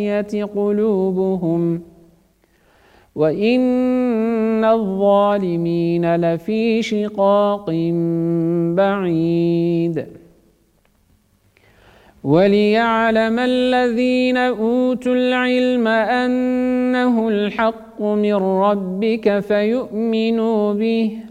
قلوبهم وإن الظالمين لفي شقاق بعيد وليعلم الذين أوتوا العلم أنه الحق من ربك فيؤمنوا به